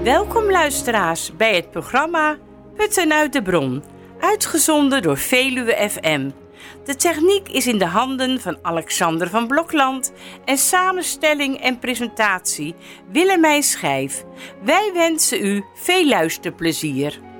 Welkom luisteraars bij het programma Putten uit de Bron, uitgezonden door Veluwe FM. De techniek is in de handen van Alexander van Blokland en samenstelling en presentatie Willemijn Schijf. Wij wensen u veel luisterplezier.